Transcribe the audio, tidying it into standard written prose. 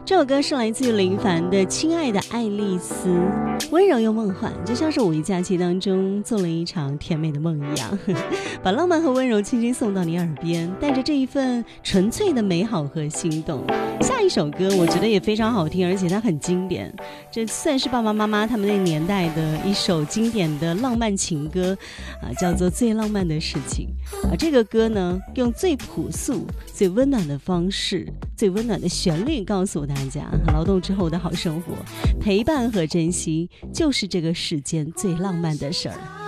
这首歌是来自于林凡的《亲爱的爱丽丝》，温柔又梦幻，就像是五一假期当中做了一场甜美的梦一样，把浪漫和温柔轻轻送到你耳边，带着这一份纯粹的美好和心动。下一首歌我觉得也非常好听，而且它很经典，这算是爸爸妈妈他们那年代的一首经典的浪漫情歌叫做《最浪漫的事情》这个歌呢，用最朴素最温暖的方式，最温暖的旋律告诉大家，劳动之后的好生活，陪伴和珍惜就是这个世间最浪漫的事儿。